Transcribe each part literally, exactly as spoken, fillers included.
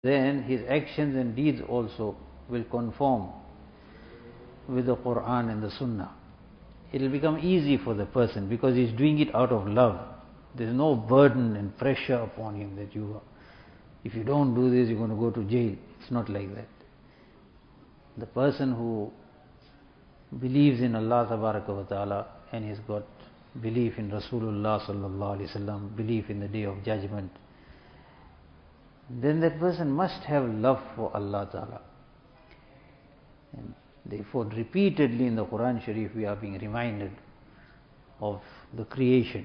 then his actions and deeds also will conform with the Quran and the Sunnah. It will become easy for the person because he is doing it out of love. There is no burden and pressure upon him that you, if you don't do this, you're going to go to jail. It's not like that. The person who believes in Allah Tabaraka wa Ta'ala and has got belief in Rasulullah Sallallahu Alaihi Wasallam, belief in the Day of Judgment, then that person must have love for Allah Ta'ala. And therefore, repeatedly in the Quran Sharif we are being reminded of the creation.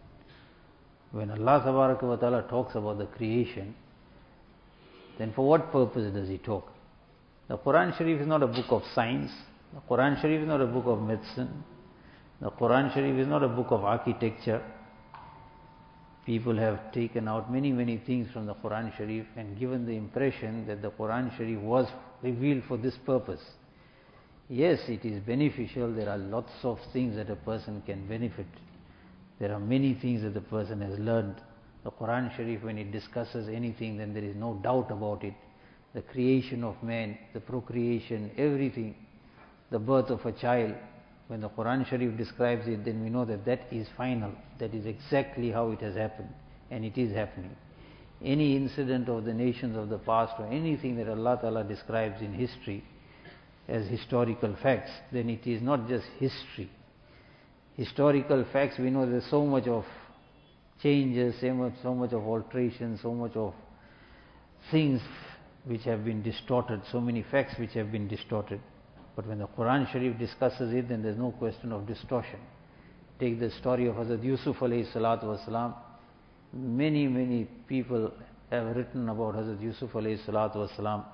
When Allah Tabaraka wa Ta'ala talks about the creation, then for what purpose does He talk? The Quran Sharif is not a book of science. The Quran Sharif is not a book of medicine. The Quran Sharif is not a book of architecture. People have taken out many, many things from the Quran Sharif and given the impression that the Quran Sharif was revealed for this purpose. Yes, it is beneficial. There are lots of things that a person can benefit. There are many things that the person has learned. The Quran Sharif, when it discusses anything, then there is no doubt about it. The creation of man, the procreation, everything, the birth of a child. When the Quran Sharif describes it, then we know that that is final. That is exactly how it has happened, and it is happening. Any incident of the nations of the past or anything that Allah Ta'ala describes in history as historical facts, then it is not just history. Historical facts, we know there's so much of changes, so much, so much of alteration, so much of things which have been distorted, so many facts which have been distorted. But when the Quran Sharif discusses it, then there's no question of distortion. Take the story of Hazrat Yusuf alayhi salatu wasalam. Many, many people have written about Hazrat Yusuf alayhi salatu wasalam.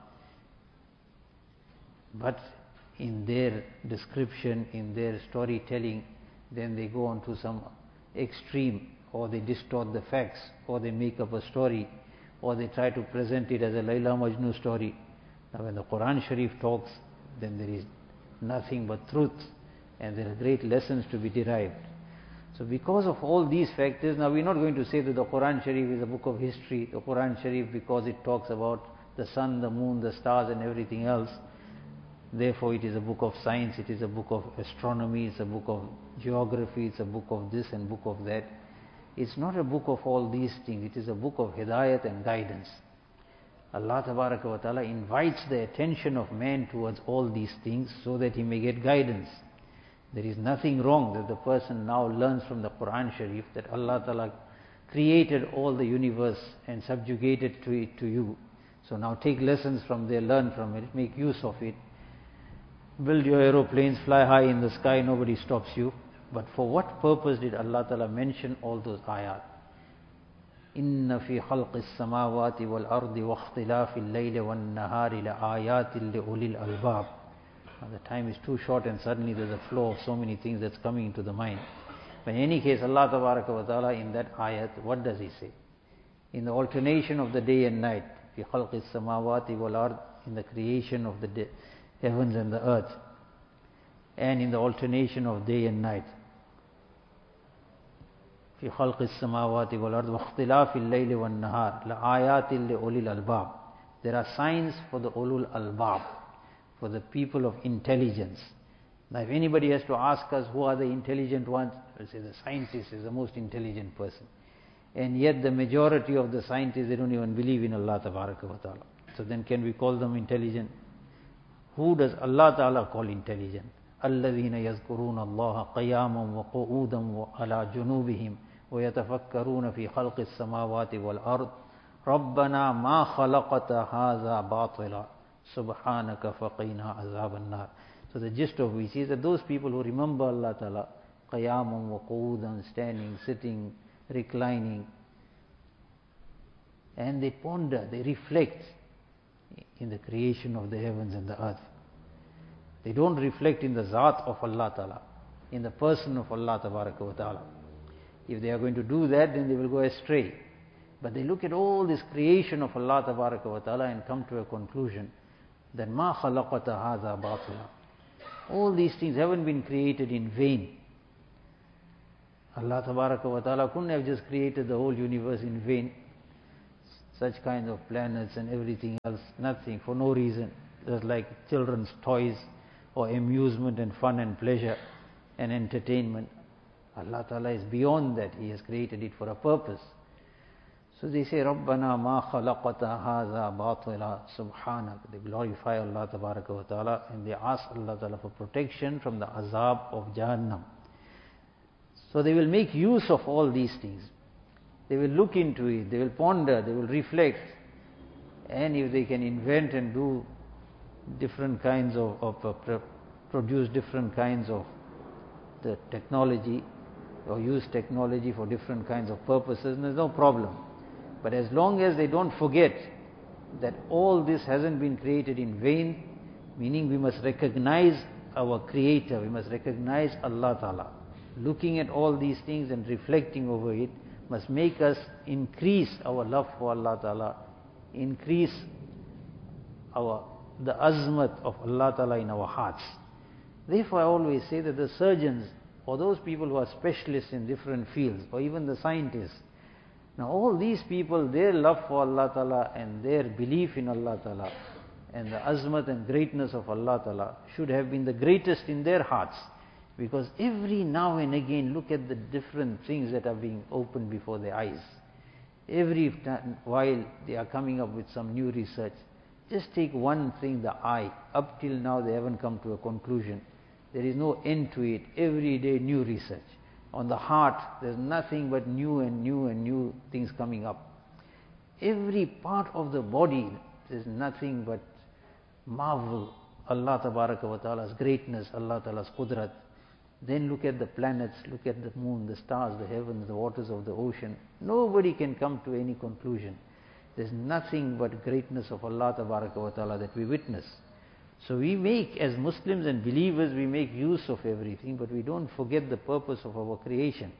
But in their description, in their storytelling, then they go on to some extreme, or they distort the facts, or they make up a story, or they try to present it as a Layla Majnun story. Now when the Quran Sharif talks, then there is nothing but truth, and there are great lessons to be derived. So because of all these factors, now we're not going to say that the Quran Sharif is a book of history, the Quran Sharif because it talks about the sun, the moon, the stars and everything else, therefore it is a book of science, it is a book of astronomy, it's a book of geography, it's a book of this and book of that. It's not a book of all these things, it is a book of hidayat and guidance. Allah Tabaraka wa Ta'ala invites the attention of man towards all these things so that he may get guidance. There is nothing wrong that the person now learns from the Quran Sharif that Allah Ta'ala created all the universe and subjugated to it to you. So now take lessons from there, learn from it, make use of it. Build your aeroplanes, fly high in the sky, nobody stops you. But for what purpose did Allah Ta'ala mention all those ayat? إن في خلق السماوات والأرض واختلاف الليل والنهار لآيات لأولي الألباب. The time is too short and suddenly there's a flow of so many things that's coming into the mind. But in any case, Allah Tabaraka wa Ta'ala in that ayat, what does He say? In the alternation of the day and night, في خلق السماوات والأرض, in the creation of the day, heavens and the earth, and in the alternation of day and night, في خلق السماوات والأرض واختلاف الليل والنهار لآيات لأولي الألباب. There are signs for the ulul albab, for the people of intelligence. Now if anybody has to ask us who are the intelligent ones, we'll say the scientist is the most intelligent person. And yet the majority of the scientists, they don't even believe in Allah Tabaraka wa Ta'ala. So then can we call them intelligent? Who does Allah Ta'ala call intelligent? الذين يذكرون الله قياما وقعودا وعلى جنوبهم ويتفكرون في خلق السماوات والأرض ربنا ما خلقت هذا باطلا سبحانك فقنا عذاب النار. So the gist of which is that those people who remember Allah Ta'ala قياما وقعودا, standing, sitting, reclining, and they ponder, they reflect in the creation of the heavens and the earth. They don't reflect in the Zat of Allah Ta'ala, in the person of Allah Tabaraka wa Ta'ala. If they are going to do that, then they will go astray. But they look at all this creation of Allah Tabaraka wa Ta'ala and come to a conclusion that ma khalaqata hadha batila. All these things haven't been created in vain. Allah Tabaraka wa Ta'ala couldn't have just created the whole universe in vain. such kinds of planets and everything else, nothing, for no reason, just like children's toys or amusement and fun and pleasure and entertainment. Allah Ta'ala is beyond that. He has created it for a purpose. So they say, Rabbana ma khalaqata hadha batila subhanak. They glorify Allah Tabaraka wa Ta'ala and they ask Allah Ta'ala for protection from the azab of Jahannam. So they will make use of all these things. They will look into it, they will ponder, they will reflect. And if they can invent and do different kinds of, of uh, pr- produce different kinds of the technology or use technology for different kinds of purposes, there's no problem. But as long as they don't forget that all this hasn't been created in vain, meaning we must recognize our Creator, we must recognize Allah Ta'ala. Looking at all these things and reflecting over it must make us increase our love for Allah Ta'ala, increase our the azmat of Allah Ta'ala in our hearts. Therefore I always say that the surgeons or those people who are specialists in different fields, or even the scientists, now all these people, their love for Allah Ta'ala and their belief in Allah Ta'ala and the azmat and greatness of Allah Ta'ala should have been the greatest in their hearts. Because every now and again, look at the different things that are being opened before their eyes. Every time, while they are coming up with some new research, just take one thing, the eye. Up till now they haven't come to a conclusion. There is no end to it. Every day new research. On the heart, there's nothing but new and new and new things coming up. Every part of the body, there's nothing but marvel. Allah Tabaraka wa Ta'ala's greatness, Allah Ta'ala's qudrat. Then look at the planets, look at the moon, the stars, the heavens, the waters of the ocean. Nobody can come to any conclusion. There's nothing but greatness of Allah Tabaraka wa Ta'ala that we witness. So we make, as Muslims and believers, we make use of everything, but we don't forget the purpose of our creation.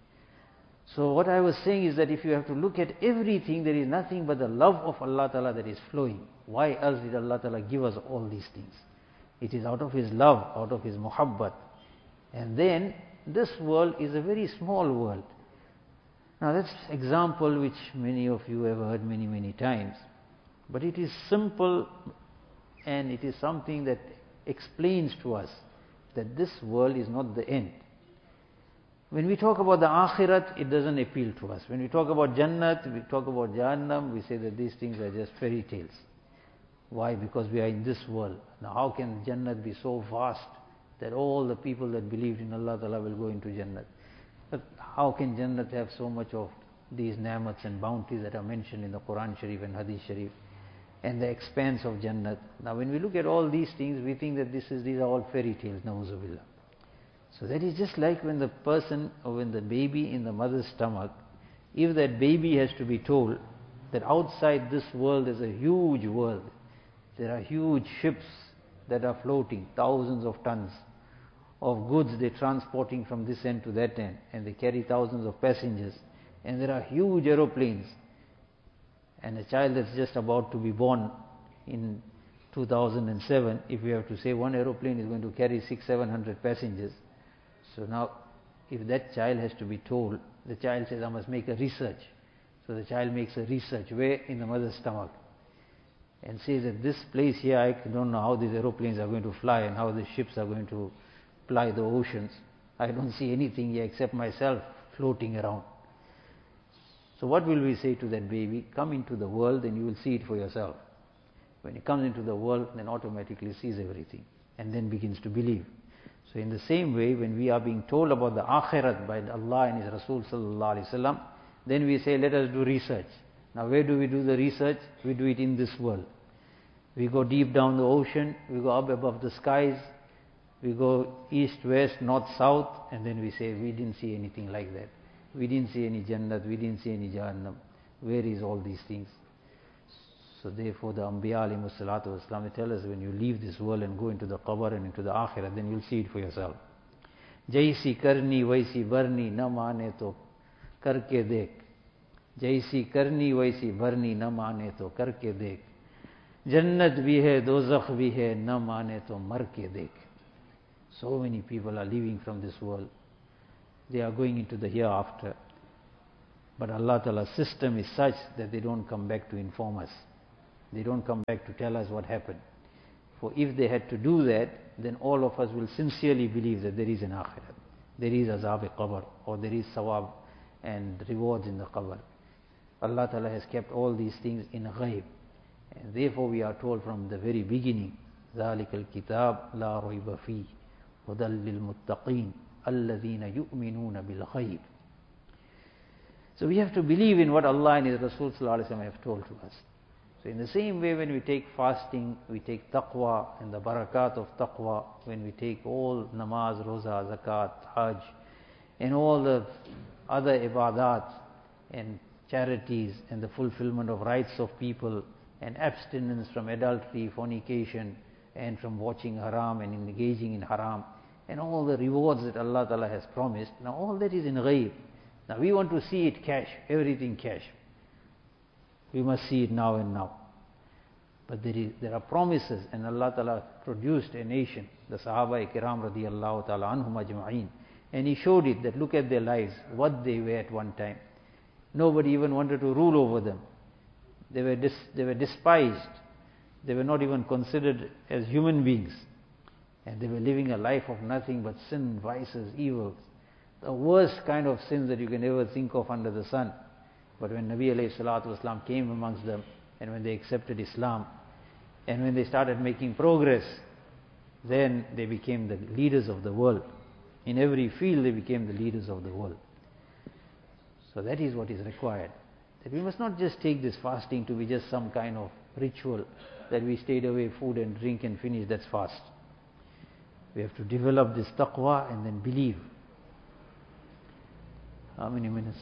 So what I was saying is that if you have to look at everything, there is nothing but the love of Allah Ta'ala that is flowing. Why else did Allah Ta'ala give us all these things? It is out of His love, out of His muhabbat. And then, this world is a very small world. Now that's an example which many of you have heard many, many times. But it is simple and it is something that explains to us that this world is not the end. When we talk about the akhirat, it doesn't appeal to us. When we talk about Jannat, we talk about Jahannam, we say that these things are just fairy tales. Why? Because we are in this world. Now how can Jannat be so vast that all the people that believed in Allah Ta'ala will go into Jannat? But how can Jannat have so much of these ni'mats and bounties that are mentioned in the Quran Sharif and Hadith Sharif, and the expanse of Jannat? Now when we look at all these things, we think that this is these are all fairy tales, na'uzubillah. So that is just like when the person or when the baby in the mother's stomach, if that baby has to be told that outside this world is a huge world, there are huge ships that are floating, thousands of tons of goods they're transporting from this end to that end, and they carry thousands of passengers, and there are huge aeroplanes, and a child that's just about to be born in two thousand seven, if we have to say one aeroplane is going to carry six, seven hundred passengers, so now if that child has to be told, the child says, I must make a research. So the child makes a research, where? In the mother's stomach. And says that this place here, I don't know how these aeroplanes are going to fly and how the ships are going to ply the oceans. I don't see anything here except myself floating around. So what will we say to that baby? Come into the world and you will see it for yourself. When he comes into the world, then automatically sees everything and then begins to believe. So in the same way, when we are being told about the akhirat by Allah and His Rasul sallallahu alaihi wasallam, then we say, let us do research. Now where do we do the research? We do it in this world. We go deep down the ocean, we go up above the skies, we go east, west, north, south, and then we say, we didn't see anything like that. We didn't see any Jannat, we didn't see any Jahannam. Where is all these things? So therefore the Anbiya alayhimu salatu wasalam, they tell us, when you leave this world and go into the qabr and into the akhirah, then you'll see it for yourself. Jaisi karni vaisi barni na maane to karke dekh. Jaisi karni vaisi barni na maane to karke dekh. Jannat bhi hai, dozakh bhi hai, na maane to mar ke dekh. So many people are leaving from this world. They are going into the hereafter. But Allah Ta'ala's system is such that they don't come back to inform us. They don't come back to tell us what happened. For if they had to do that, then all of us will sincerely believe that there is an akhirat, there is azab-e-qabr, or there is sawab and rewards in the qabr. Allah Ta'ala has kept all these things in ghaib. And therefore we are told from the very beginning, ذَلِكَ الْكِتَابُ لَا رَيْبَ فِيهِ هُدًى لِلْمُتَّقِينَ الَّذِينَ يُؤْمِنُونَ بِالْغَيْبِ. So we have to believe in what Allah and His Rasul Sallallahu Alaihi Wasallam have told to us. So in the same way, when we take fasting, we take taqwa and the barakat of taqwa, when we take all namaz, roza, zakat, hajj, and all the other ibadat and charities and the fulfillment of rights of people and abstinence from adultery, fornication, and from watching haram and engaging in haram, and all the rewards that Allah Ta'ala has promised. Now all that is in ghaib. Now we want to see it cash, everything cash. We must see it now and now. But there is, there are promises, and Allah Ta'ala produced a nation, the Sahaba Kiram radiyallahu ta'ala anhum ajma'een, and He showed it, that look at their lives, what they were at one time. Nobody even wanted to rule over them. They were, dis, they were despised. They were not even considered as human beings. And they were living a life of nothing but sin, vices, evils. The worst kind of sins that you can ever think of under the sun. But when Nabi alayhi salatu wasalam came amongst them, and when they accepted Islam, and when they started making progress, then they became the leaders of the world. In every field they became the leaders of the world. So that is what is required. That we must not just take this fasting to be just some kind of ritual, that we stayed away food and drink and finish, that's fast. We have to develop this taqwa and then believe. How many minutes?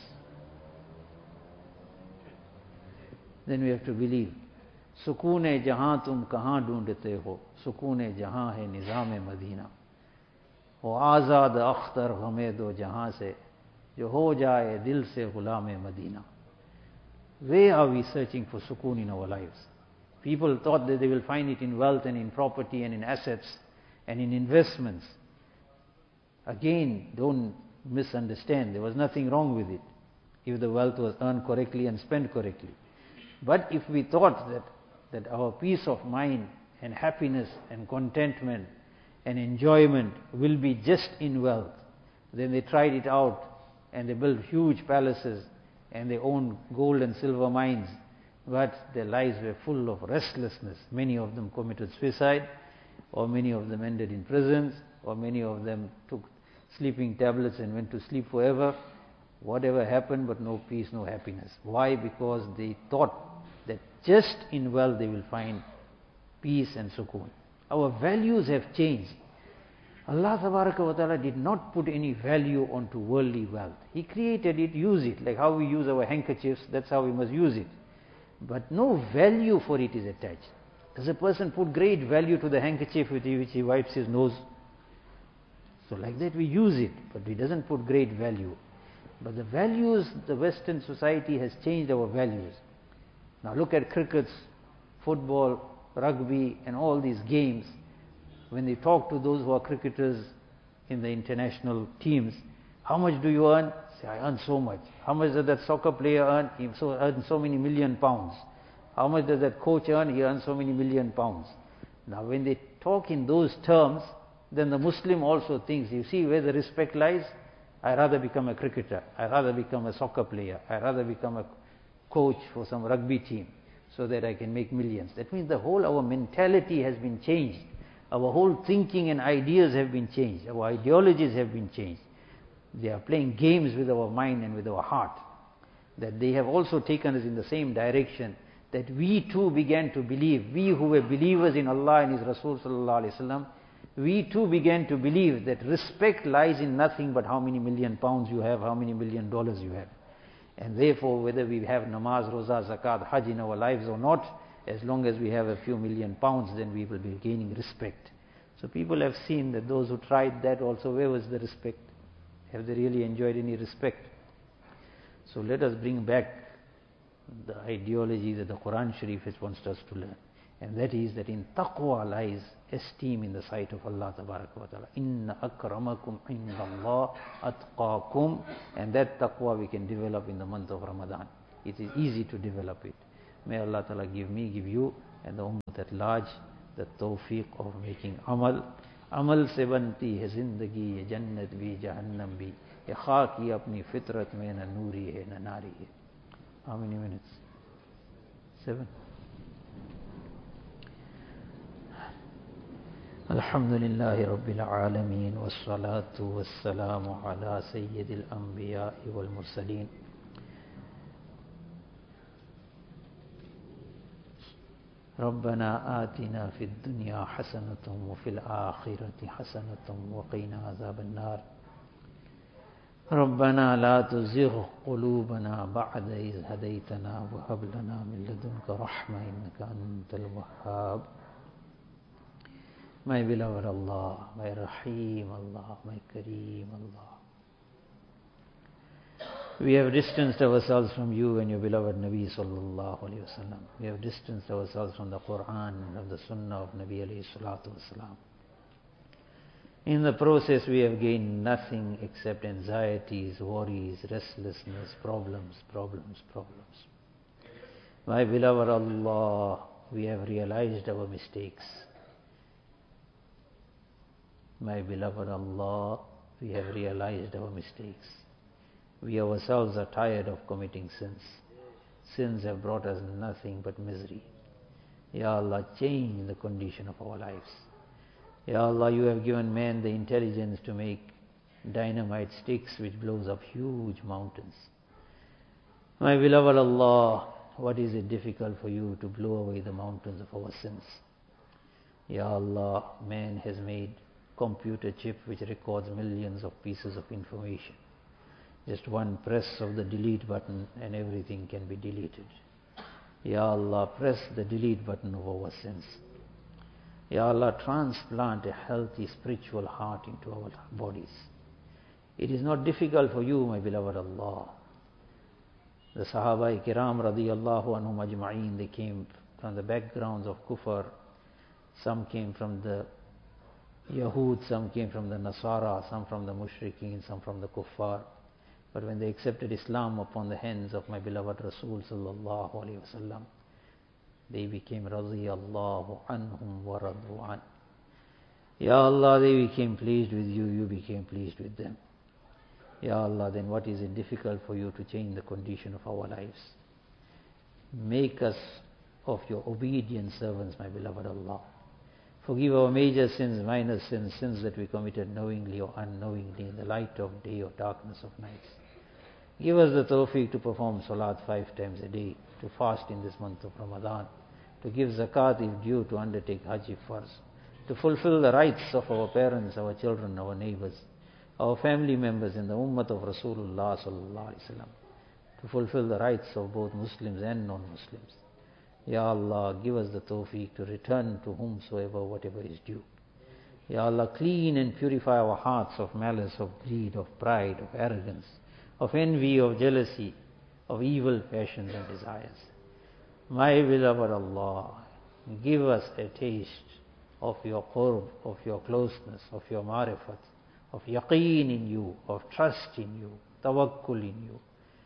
Then we have to believe. Sukun-e jahan tum kahan dhoondte ho, sukun-e jahan hai nizam-e Madina. O azad akhtar ghame do jahan se, jo ho jaye dil se ghulam-e Madina. Where are we searching for sukun in our lives? People thought that they will find it in wealth and in property and in assets and in investments. Again, don't misunderstand. There was nothing wrong with it if the wealth was earned correctly and spent correctly. But if we thought that, that our peace of mind and happiness and contentment and enjoyment will be just in wealth, then they tried it out and they built huge palaces and they owned gold and silver mines, but their lives were full of restlessness. Many of them committed suicide, or many of them ended in prisons, or many of them took sleeping tablets and went to sleep forever. Whatever happened, but no peace, no happiness. Why? Because they thought that just in wealth they will find peace and sukoon. Our values have changed. Allah Tabaraka wa Ta'ala did not put any value onto worldly wealth. He created it, use it. Like how we use our handkerchiefs, that's how we must use it. But no value for it is attached. Does a person put great value to the handkerchief with which he wipes his nose? So like that we use it, but it doesn't put great value. But the values, the Western society has changed our values. Now look at cricket, football, rugby and all these games. When they talk to those who are cricketers in the international teams, how much do you earn? Say, I earn so much. How much does that soccer player earn? He so earns so many million pounds. How much does that coach earn? He earns so many million pounds. Now when they talk in those terms, then the Muslim also thinks, you see where the respect lies? I rather become a cricketer. I rather become a soccer player. I rather become a coach for some rugby team so that I can make millions. That means the whole our mentality has been changed. Our whole thinking and ideas have been changed. Our ideologies have been changed. They are playing games with our mind and with our heart. That they have also taken us in the same direction. That we too began to believe, we who were believers in Allah and His Rasul Sallallahu Alaihi Wasallam, we too began to believe that respect lies in nothing but how many million pounds you have, how many million dollars you have. And therefore, whether we have namaz, roza, zakat, hajj in our lives or not, as long as we have a few million pounds, then we will be gaining respect. So people have seen that those who tried that also, where was the respect? Have they really enjoyed any respect? So let us bring back the ideology that the Quran Sharif has wants us to learn. And that is that in taqwa lies esteem in the sight of Allah tabaraka wa ta'ala. Inna akramakum indallah atqakum. And that taqwa we can develop in the month of Ramadan. It is easy to develop it. May Allah ta'ala give me, give you and the ummah at large the tawfiq of making amal. Amal se banti hai zindagi, ye jannat bhi, jahannam bhi. Ye khaki apni fitrat mein na noori hai, na nari hai. How many minutes? Seven. الحمد لله رب العالمين والصلاة والسلام على سيد الأنبياء والمرسلين ربنا آتنا في الدنيا حسنة وفي الآخرة حسنة وقنا عذاب النار ربنا لا تزغ قلوبنا بعد إذ هديتنا وهب لنا من لدنك رحمة إنك أنت الوهاب. My beloved Allah, my Rahim Allah, my Kareem Allah, we have distanced ourselves from you and your beloved Nabi sallallahu alayhi wasallam. We have distanced ourselves from the Quran and of the Sunnah of Nabi alayhi salatu wasalam. In the process we have gained nothing except anxieties, worries, restlessness, problems, problems, problems. My beloved Allah, we have realized our mistakes. My beloved Allah, we have realized our mistakes. We ourselves are tired of committing sins. Sins have brought us nothing but misery. Ya Allah, change the condition of our lives. Ya Allah, you have given man the intelligence to make dynamite sticks which blows up huge mountains. My beloved Allah, what is it difficult for you to blow away the mountains of our sins? Ya Allah, man has made computer chip which records millions of pieces of information. Just one press of the delete button and everything can be deleted. Ya Allah, press the delete button of our sins. Ya Allah, transplant a healthy spiritual heart into our bodies. It is not difficult for you, my beloved Allah. The Sahaba Kiram radiyallahu anhum ajma'een, they came from the backgrounds of kufr. Some came from the Yahud, some came from the Nasara, some from the Mushrikeen, some from the Kuffar. But when they accepted Islam upon the hands of my beloved Rasul sallallahu alayhi wasallam, they became radiyallahu anhum wa radu an. Ya Allah, they became pleased with you, you became pleased with them. Ya Allah, then what is it difficult for you to change the condition of our lives? Make us of your obedient servants, my beloved Allah. Forgive our major sins, minor sins, sins that we committed knowingly or unknowingly in the light of day or darkness of nights. Give us the tawfiq to perform salat five times a day, to fast in this month of Ramadan, to give zakat if due, to undertake hajj if farz, to fulfill the rights of our parents, our children, our neighbors, our family members in the ummah of Rasulullah sallallahu alaihi wasallam, to fulfill the rights of both Muslims and non-Muslims. Ya Allah, give us the tawfiq to return to whomsoever whatever is due. Ya Allah, clean and purify our hearts of malice, of greed, of pride, of arrogance, of envy, of jealousy, of evil passions and desires. My beloved Allah, give us a taste of your qurb, of your closeness, of your marifat, of yaqeen in you, of trust in you, tawakkul in you.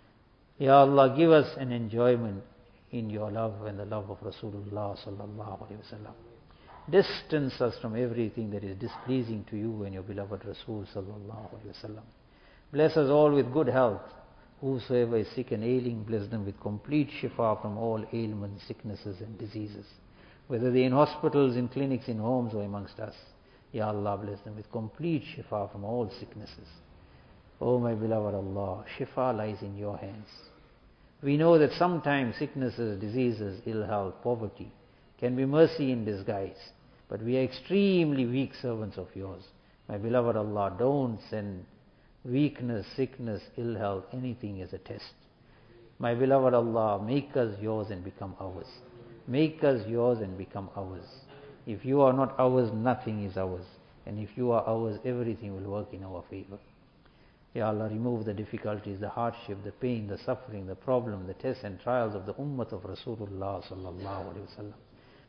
Ya Allah, give us an enjoyment in your love and the love of Rasulullah sallallahu alaihi wasallam. Distance us from everything that is displeasing to you and your beloved Rasul sallallahu alaihi wasallam. Bless us all with good health. Whosoever is sick and ailing, bless them with complete shifa from all ailments, sicknesses and diseases. Whether they in hospitals, in clinics, in homes or amongst us. Ya Allah, bless them with complete shifa from all sicknesses. Oh my beloved Allah, shifa lies in your hands. We know that sometimes sicknesses, diseases, ill health, poverty can be mercy in disguise. But we are extremely weak servants of yours. My beloved Allah, don't send weakness, sickness, ill health, anything as a test. My beloved Allah, make us yours and become ours. Make us yours and become ours. If you are not ours, nothing is ours. And if you are ours, everything will work in our favor. Ya Allah, remove the difficulties, the hardship, the pain, the suffering, the problem, the tests and trials of the ummah of Rasulullah sallallahu alaihi wasallam.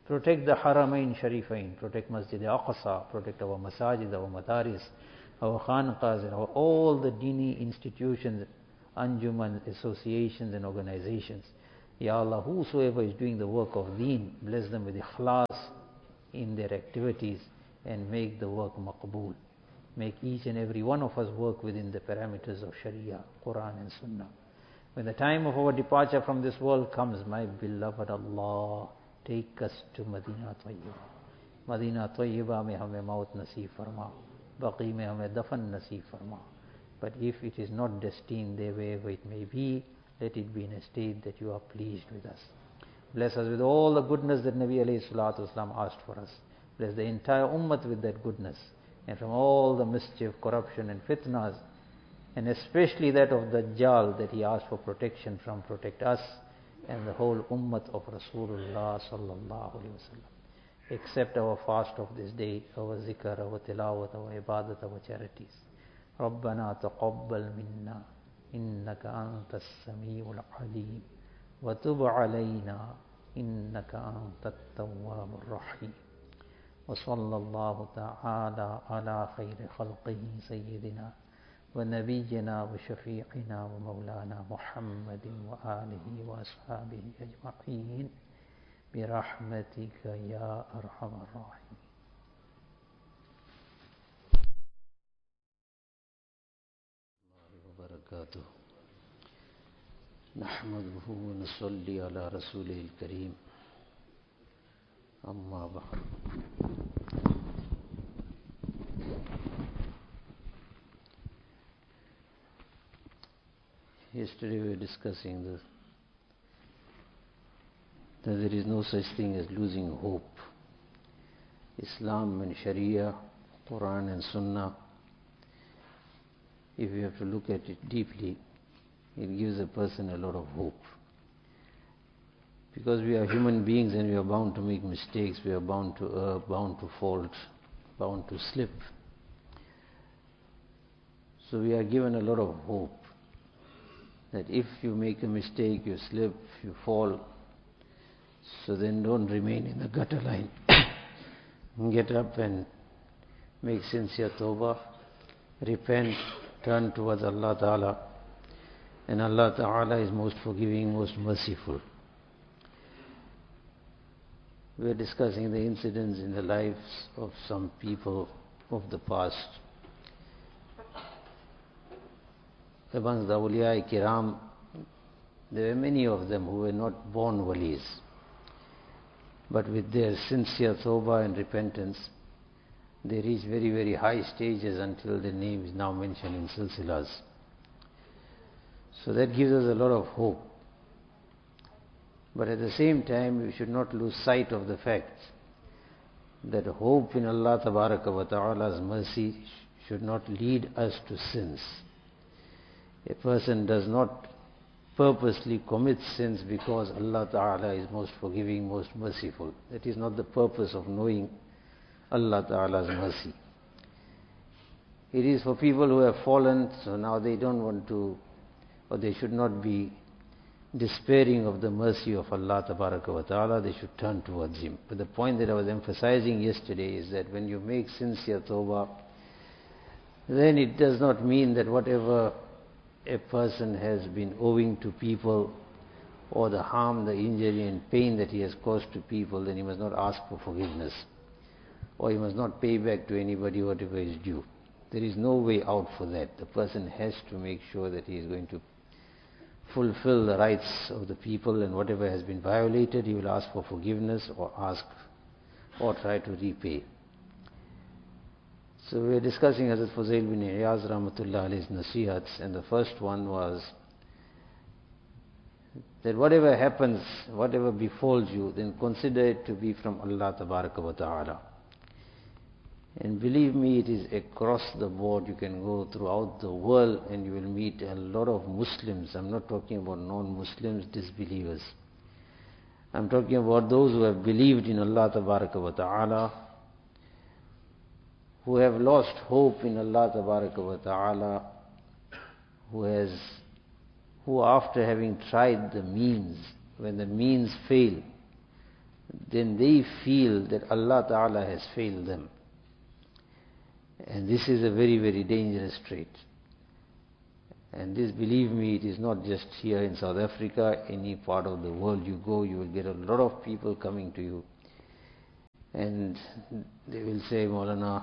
Protect the Haramain Sharifain, protect Masjid Aqsa, protect our masajid, our madaris, our khanqahs, and our, all the dini institutions, anjuman, associations and organizations. Ya Allah, whosoever is doing the work of deen, bless them with ikhlas in their activities and make the work maqbool. Make each and every one of us work within the parameters of Sharia, Quran and Sunnah. When the time of our departure from this world comes, my beloved Allah, take us to Madinah Tayyibah. Madinah Tayyibah mein hame maut naseeb farma. Baqi mein hame dafan naseeb farma. But if it is not destined there, wherever it may be, let it be in a state that you are pleased with us. Bless us with all the goodness that Nabi alayhi salatu wasalam asked for us. Bless the entire ummah with that goodness. And from all the mischief, corruption and fitnas, and especially that of Dajjal that he asked for protection from, protect us and the whole ummah of Rasulullah sallallahu alaihi wasallam. Accept our fast of this day, our zikr, our tilawat, our ibadat, our charities. رَبَّنَا تَقَبَّلْ مِنَّا إِنَّكَ أَنْتَ السَّمِيعُ الْعَلِيمُ وَتُبْ عَلَيْنَا إِنَّكَ أَنْتَ التَّوَّابُ الرَّحِيمُ وصلى الله تعالى على خير خلقه سيدنا ونبينا وشفيعنا ومولانا محمد وآله وأصحابه أجمعين برحمتك يا أرحم الراحمين. الله وبركاته. نحمده ونصلي على رسوله الكريم. أما بعد. Yesterday we were discussing this, that there is no such thing as losing hope. Islam and Sharia, Quran and Sunnah, if you have to look at it deeply, it gives a person a lot of hope. Because we are human beings and we are bound to make mistakes, we are bound to err, bound to fault, bound to slip. So we are given a lot of hope that if you make a mistake, you slip, you fall, so then don't remain in the gutter line. Get up and make sincere tawbah, repent, turn towards Allah Ta'ala, and Allah Ta'ala is most forgiving, most merciful. We are discussing the incidents in the lives of some people of the past. Amongst the awliya kiram, there were many of them who were not born walis, but with their sincere tawbah and repentance, they reached very, very high stages until their name is now mentioned in silsilas. So that gives us a lot of hope. But at the same time, we should not lose sight of the fact that hope in Allah Tabaraka wa Ta'ala's mercy should not lead us to sins. A person does not purposely commit sins because Allah Ta'ala is most forgiving, most merciful. That is not the purpose of knowing Allah Ta'ala's mercy. It is for people who have fallen, so now they don't want to, or they should not be despairing of the mercy of Allah Tabaraka wa Ta'ala, they should turn towards Him. But the point that I was emphasizing yesterday is that when you make sincere tawbah, then it does not mean that whatever a person has been owing to people, or the harm, the injury and pain that he has caused to people, then he must not ask for forgiveness, or he must not pay back to anybody whatever is due. There is no way out for that. The person has to make sure that he is going to fulfill the rights of the people, and whatever has been violated, he will ask for forgiveness or ask or try to repay. So we were discussing Hazrat Fuzail bin Iyaz Rahmatullah alayhi's nasihats, and the first one was that whatever happens, whatever befalls you, then consider it to be from Allah Tabaraka wa Ta'ala. And believe me, it is across the board. You can go throughout the world and you will meet a lot of Muslims. I'm not talking about non-Muslims, disbelievers. I'm talking about those who have believed in Allah Tabaraka wa Ta'ala, who have lost hope in Allah Tabaraka wa Ta'ala, who has, who after having tried the means, when the means fail, then they feel that Allah Ta'ala has failed them. And this is a very, very dangerous trait. And this, believe me, it is not just here in South Africa. Any part of the world you go, you will get a lot of people coming to you. And they will say, Maulana,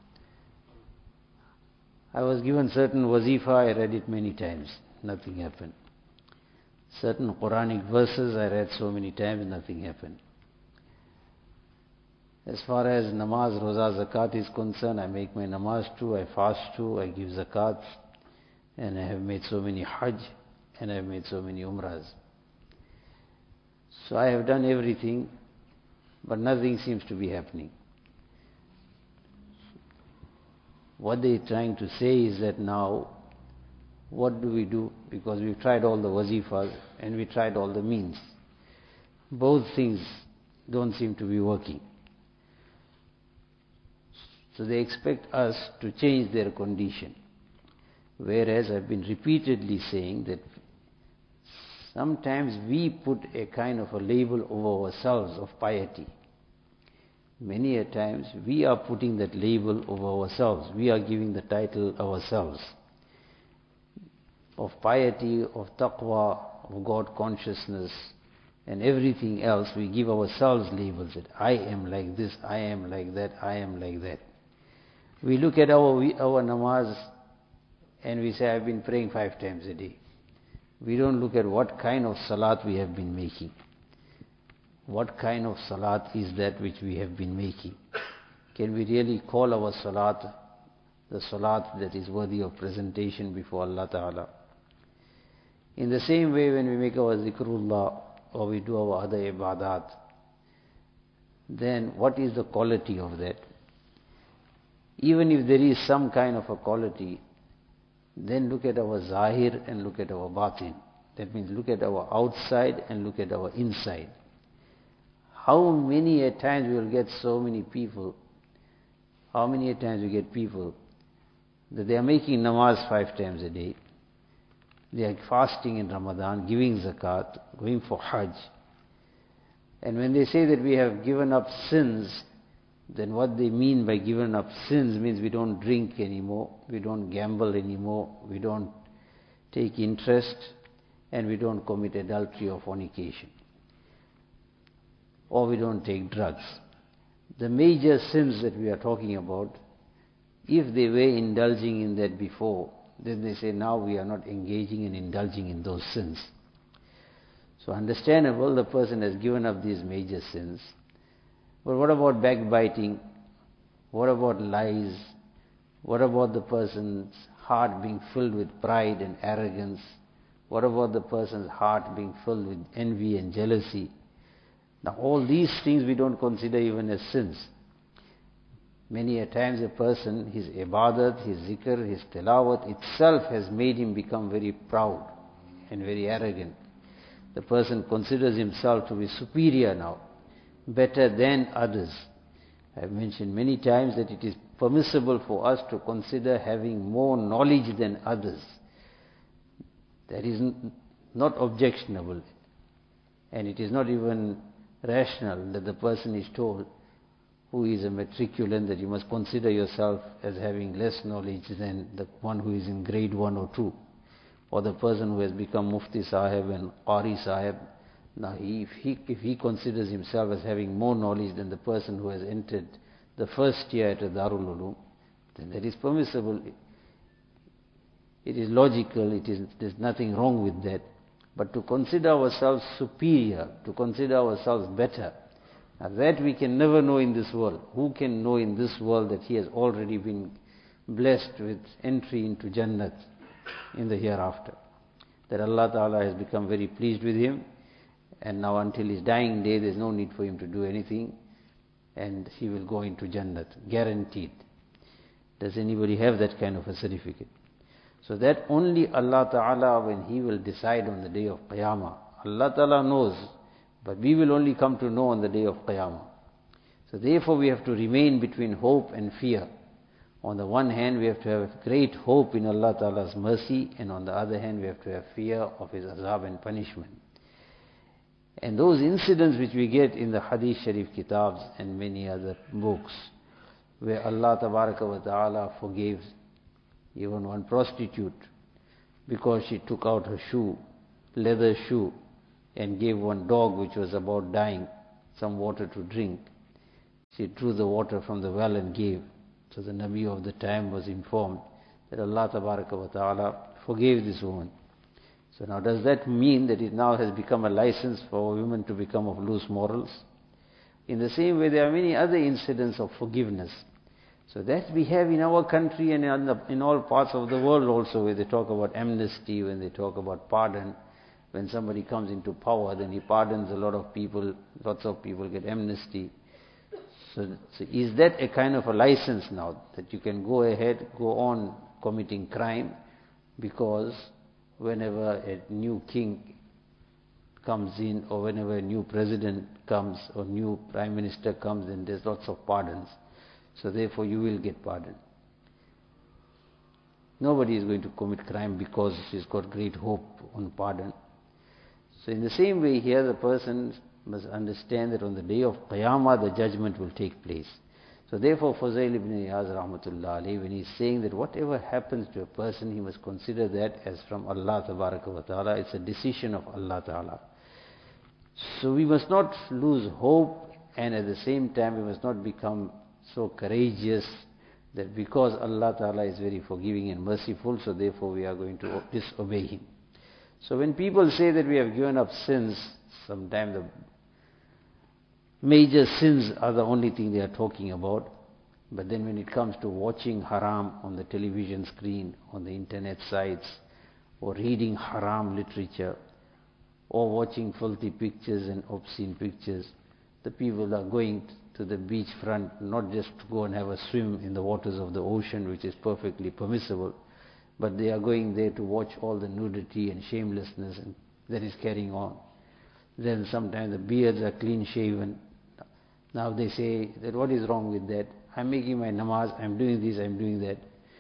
I was given certain wazifa, I read it many times, nothing happened. Certain Quranic verses I read so many times, nothing happened. As far as namaz, roza, zakat is concerned, I make my namaz too, I fast too, I give zakat, and I have made so many hajj, and I have made so many umrahs. So I have done everything, but nothing seems to be happening. What they are trying to say is that now, what do we do? Because we've tried all the wazifas and we tried all the means. Both things don't seem to be working. So they expect us to change their condition. Whereas I've been repeatedly saying that sometimes we put a kind of a label over ourselves of piety. Many a times we are putting that label over ourselves. We are giving the title ourselves. Of piety, of taqwa, of God consciousness, and everything else, we give ourselves labels that I am like this, I am like that, I am like that. We look at our, our namaz and we say, I've been praying five times a day. We don't look at what kind of salat we have been making. What kind of salat is that which we have been making? Can we really call our salat the salat that is worthy of presentation before Allah Ta'ala? In the same way, when we make our zikrullah or we do our other ibadat, then what is the quality of that? Even if there is some kind of a quality, then look at our zahir and look at our batin. That means look at our outside and look at our inside. How many a times we will get so many people, how many a times we get people that they are making namaz five times a day, they are fasting in Ramadan, giving zakat, going for hajj. And when they say that we have given up sins, then what they mean by given up sins means we don't drink anymore, we don't gamble anymore, we don't take interest, and we don't commit adultery or fornication. Or we don't take drugs. The major sins that we are talking about, if they were indulging in that before, then they say now we are not engaging and indulging in those sins. So understandable, the person has given up these major sins. But what about backbiting? What about lies? What about the person's heart being filled with pride and arrogance? What about the person's heart being filled with envy and jealousy? Now all these things we don't consider even as sins. Many a times a person, his ibadat, his zikr, his tilawat itself has made him become very proud and very arrogant. The person considers himself to be superior now, better than others. I have mentioned many times that it is permissible for us to consider having more knowledge than others. That is not objectionable. And it is not even rational that the person is told, who is a matriculant, that you must consider yourself as having less knowledge than the one who is in grade one or two. Or the person who has become Mufti Sahib and Qari Sahib. Now, he, if, he, if he considers himself as having more knowledge than the person who has entered the first year at a Darul Ulum, then that is permissible. It is logical, it is, there's nothing wrong with that. But to consider ourselves superior, to consider ourselves better, now that we can never know in this world. Who can know in this world that he has already been blessed with entry into Jannat in the hereafter? That Allah Ta'ala has become very pleased with him, and now until his dying day there's no need for him to do anything, and he will go into Jannat, guaranteed. Does anybody have that kind of a certificate? So that only Allah Ta'ala, when he will decide on the day of Qiyamah, Allah Ta'ala knows, but we will only come to know on the day of Qiyamah. So therefore we have to remain between hope and fear. On the one hand we have to have great hope in Allah Ta'ala's mercy, and on the other hand we have to have fear of his azab and punishment. And those incidents which we get in the Hadith Sharif Kitabs and many other books, where Allah Tabaraka wa Ta'ala forgave even one prostitute because she took out her shoe, leather shoe, and gave one dog which was about dying some water to drink. She drew the water from the well and gave. So the Nabi of the time was informed that Allah Tabaraka wa Ta'ala forgave this woman. So now does that mean that it now has become a license for women to become of loose morals? In the same way, there are many other incidents of forgiveness. So that we have in our country and in, the, in all parts of the world also, where they talk about amnesty, when they talk about pardon. When somebody comes into power, then he pardons a lot of people, lots of people get amnesty. So, so is that a kind of a license now, that you can go ahead, go on committing crime, because whenever a new king comes in, or whenever a new president comes, or new prime minister comes, then there's lots of pardons. So therefore you will get pardoned. Nobody is going to commit crime because he's got great hope on pardon. So in the same way here, the person must understand that on the day of Qiyamah, the judgment will take place. So therefore, Fuzail ibn Iyaz rahmatullah alayhi, when he's saying that whatever happens to a person, he must consider that as from Allah Tabaraka wa Ta'ala. It's a decision of Allah Ta'ala. So we must not lose hope, and at the same time we must not become so courageous that because Allah Ta'ala is very forgiving and merciful, so therefore we are going to disobey Him. So when people say that we have given up sins, sometimes the major sins are the only thing they are talking about. But then when it comes to watching haram on the television screen, on the internet sites, or reading haram literature, or watching filthy pictures and obscene pictures, the people are going to the beach front not just to go and have a swim in the waters of the ocean, which is perfectly permissible, but they are going there to watch all the nudity and shamelessness and that is carrying on. Then sometimes the beards are clean shaven. Now they say that what is wrong with that? I'm making my namaz, I'm doing this, I'm doing that.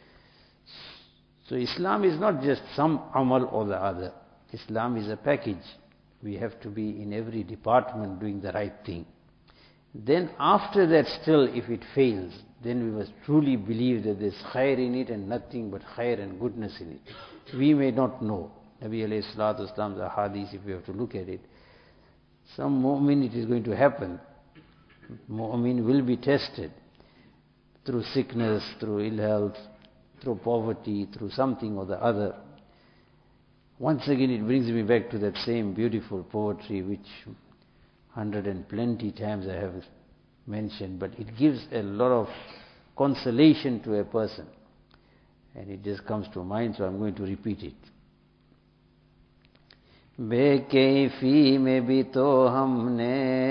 So Islam is not just some amal or the other. Islam is a package. We have to be in every department doing the right thing. Then after that still, if it fails, then we must truly believe that there's khair in it and nothing but khair and goodness in it. We may not know. Nabi alayhi salatu wasalam's ahadith, if we have to look at it, some mu'min it is going to happen. Mu'min will be tested through sickness, through ill health, through poverty, through something or the other. Once again it brings me back to that same beautiful poetry which hundred and plenty times I have mentioned, but it gives a lot of consolation to a person. And it just comes to mind, so I'm going to repeat it. बेकैफी में भी तो हमने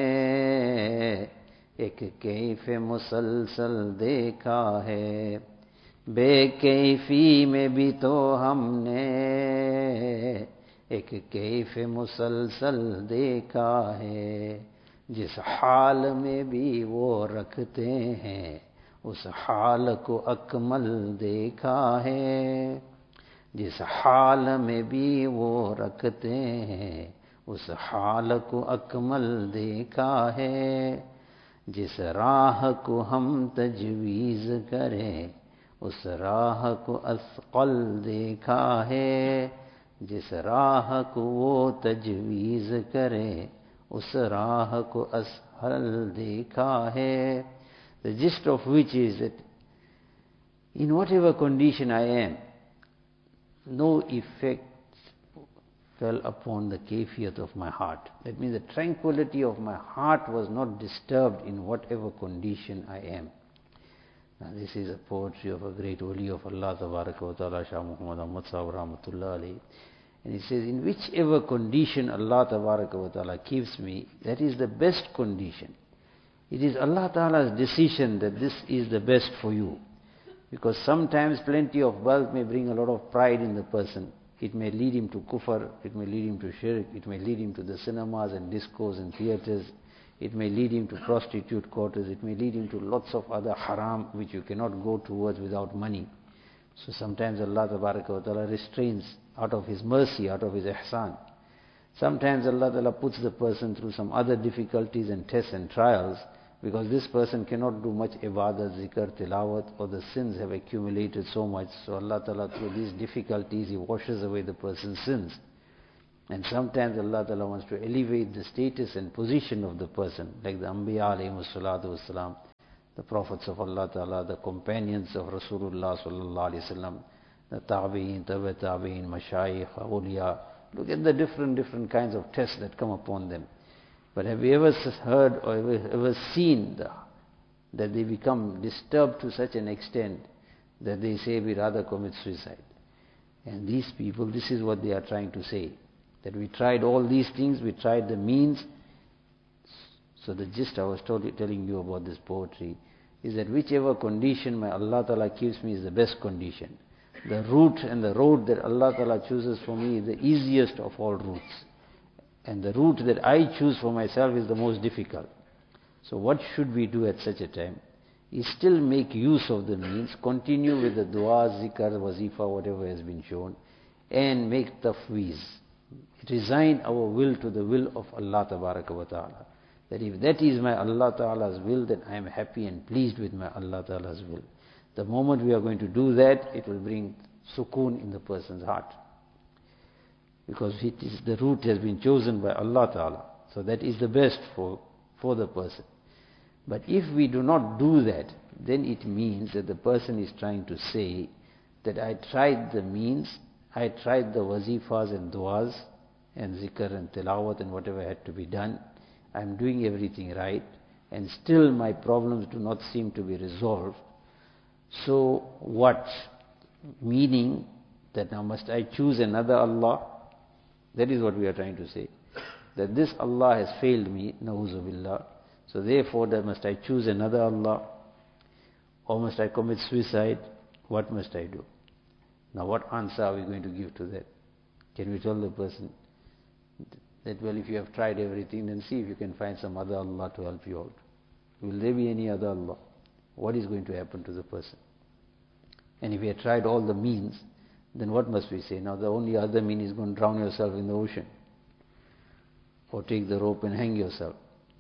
एक कैफ मुसलसल देखा है, बेकैफी में भी तो हमने एक कैफ मुसलसल देखा है, जिस हाल में भी वो रखते हैं उस हाल को अकमल देखा है, जिस हाल में भी वो रखते हैं उस हाल को अकमल देखा है, जिस राह को हम तजवीज़ करें उस राह को असक़ल देखा है, जिस राह को वो तजवीज़ करें उस राह को असहल देखा है. The gist of which is that in whatever condition I am, no effect fell upon the kayfiyat of my heart. That means the tranquility of my heart was not disturbed in whatever condition I am. Now this is a poetry of a great wali of Allah Tabaraka wa Ta'ala, Shah Muhammad Ahmad Sahib Rahmatullah alayhi. And he says, in whichever condition Allah Tabaraka wa Ta'ala keeps me, that is the best condition. It is Allah Ta'ala's decision that this is the best for you. Because sometimes plenty of wealth may bring a lot of pride in the person. It may lead him to kufr, it may lead him to shirk, it may lead him to the cinemas and discos and theaters, it may lead him to prostitute quarters, it may lead him to lots of other haram which you cannot go towards without money. So sometimes Allah Tabaraka wa Ta'ala restrains out of His mercy, out of His ihsan. Sometimes Allah Ta'ala puts the person through some other difficulties and tests and trials, because this person cannot do much ibadah, zikr, tilawat, or the sins have accumulated so much. So Allah Ta'ala, through these difficulties, He washes away the person's sins. And sometimes Allah Ta'ala wants to elevate the status and position of the person, like the Anbiya alayhimus salatu wassalam, the prophets of Allah Ta'ala, the companions of Rasulullah sallallahu alayhi wasallam, the tabi'in, tabi' tabi'in, mashayikh, awliya. Look at the different, different kinds of tests that come upon them. But have you ever heard or ever, ever seen the, that they become disturbed to such an extent that they say we rather commit suicide? And these people, this is what they are trying to say. That we tried all these things, we tried the means. So the gist I was told, telling you about this poetry is that whichever condition my Allah Ta'ala gives me is the best condition. The route and the road that Allah Ta'ala chooses for me is the easiest of all routes. And the route that I choose for myself is the most difficult. So what should we do at such a time? Is still make use of the means, continue with the dua, zikr, wazifa, whatever has been shown, and make tafweez. Resign our will to the will of Allah Tabaraka wa Ta'ala. That if that is my Allah Ta'ala's will, then I am happy and pleased with my Allah Ta'ala's will. The moment we are going to do that, it will bring sukoon in the person's heart. Because it is, the route has been chosen by Allah Ta'ala. So that is the best for, for the person. But if we do not do that, then it means that the person is trying to say that I tried the means, I tried the wazifas and duas and zikr and tilawat and whatever had to be done. I am doing everything right, and still my problems do not seem to be resolved. So what? Meaning that now must I choose another Allah? That is what we are trying to say. That this Allah has failed me, na'uzu billah. So therefore, that must I choose another Allah? Or must I commit suicide? What must I do? Now what answer are we going to give to that? Can we tell the person that, well, if you have tried everything, then see if you can find some other Allah to help you out. Will there be any other Allah? What is going to happen to the person? And if you have tried all the means, then what must we say? Now the only other mean is going to drown yourself in the ocean. Or take the rope and hang yourself.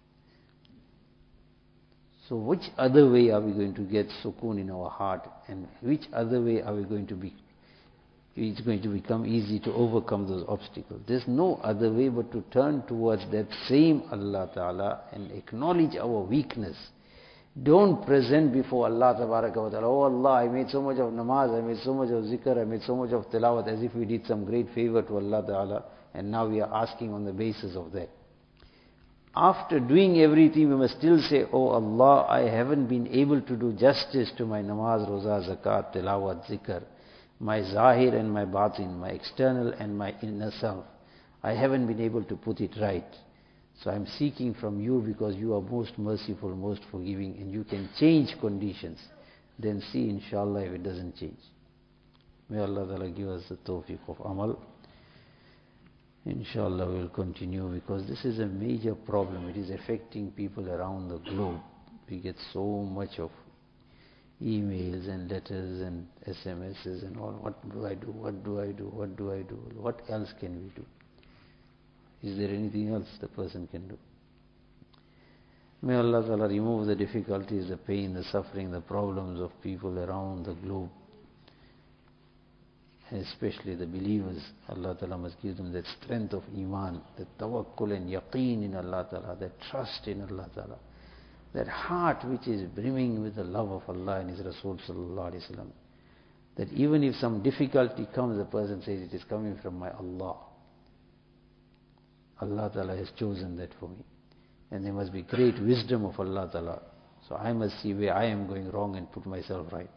So which other way are we going to get sukoon in our heart? And which other way are we going to be? It's going to become easy to overcome those obstacles. There's no other way but to turn towards that same Allah Ta'ala and acknowledge our weakness. Don't present before Allah Tabaraka wa Ta'ala, oh Allah, I made so much of namaz, I made so much of zikr, I made so much of tilawat, as if we did some great favor to Allah Ta'ala, and now we are asking on the basis of that. After doing everything, we must still say, oh Allah, I haven't been able to do justice to my namaz, roza, zakat, tilawat, zikr, my zahir and my batin, my external and my inner self. I haven't been able to put it right. So I'm seeking from you because you are most merciful, most forgiving, and you can change conditions. Then see, inshallah, if it doesn't change. May Allah Ta'ala give us the tawfiq of amal. Inshallah, we'll continue because this is a major problem. It is affecting people around the globe. We get so much of emails and letters and S M Ses and all. What do I do? What do I do? What do I do? What else can we do? Is there anything else the person can do? May Allah Ta'ala remove the difficulties, the pain, the suffering, the problems of people around the globe. And especially the believers. Allah Ta'ala must give them that strength of iman, that tawakkul and yaqeen in Allah Ta'ala, that trust in Allah Ta'ala. That heart which is brimming with the love of Allah and His Rasul Sallallahu Alaihi Wasallam. That even if some difficulty comes, the person says, it is coming from my Allah. Allah Ta'ala has chosen that for me. And there must be great wisdom of Allah Ta'ala. So I must see where I am going wrong and put myself right.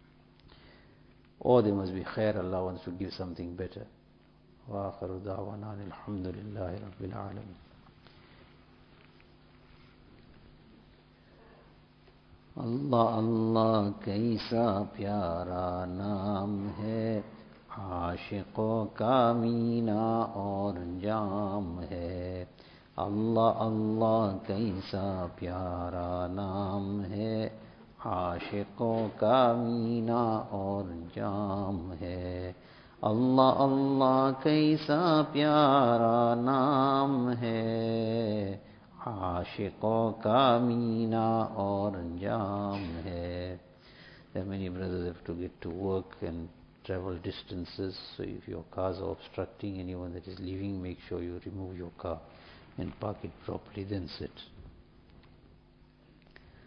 Or there must be khair, Allah wants to give something better. Wa akhiru da'wana alhamdulillahi rabbil alamin. Allah Allah kaisa pyara naam hai, आशिकों का मीना और जाम है. अल्लाह अल्लाह कैसा प्यारा नाम है, आशिकों का मीना और जाम है. अल्लाह अल्लाह कैसा प्यारा नाम है, आशिकों का मीना और अंजाम है. There are many brothers have to get to work and travel distances, so if your cars are obstructing anyone that is leaving, make sure you remove your car and park it properly, then sit.